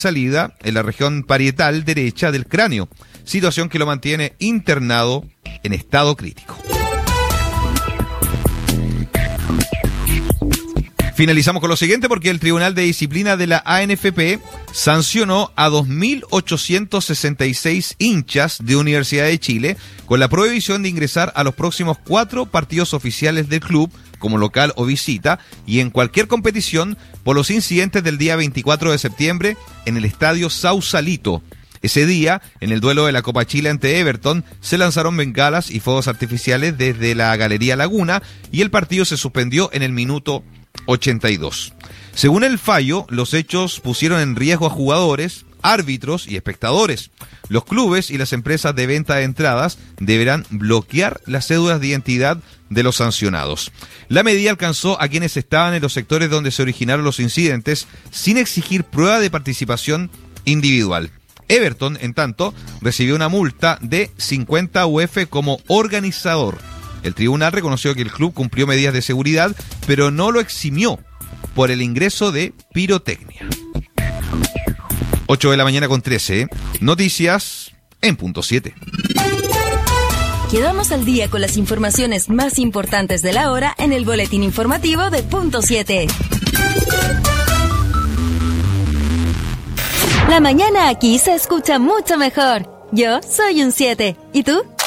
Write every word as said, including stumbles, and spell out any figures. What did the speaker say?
salida en la región parietal derecha del cráneo, situación que lo mantiene internado en estado crítico. Finalizamos con lo siguiente porque el Tribunal de Disciplina de la A N F P sancionó a dos mil ochocientos sesenta y seis hinchas de Universidad de Chile con la prohibición de ingresar a los próximos cuatro partidos oficiales del club como local o visita y en cualquier competición por los incidentes del día veinticuatro de septiembre en el estadio Sausalito. Ese día, en el duelo de la Copa Chile ante Everton, se lanzaron bengalas y fuegos artificiales desde la Galería Laguna y el partido se suspendió en el minuto ochenta y dos. Según el fallo, los hechos pusieron en riesgo a jugadores, árbitros y espectadores. Los clubes y las empresas de venta de entradas deberán bloquear las cédulas de identidad de los sancionados. La medida alcanzó a quienes estaban en los sectores donde se originaron los incidentes sin exigir prueba de participación individual. Everton, en tanto, recibió una multa de cincuenta U F como organizador. El tribunal reconoció que el club cumplió medidas de seguridad, pero no lo eximió por el ingreso de pirotecnia. ocho de la mañana con trece. Noticias en punto siete. Quedamos al día con las informaciones más importantes de la hora en el boletín informativo de punto siete. La mañana aquí se escucha mucho mejor. Yo soy un siete. ¿Y tú?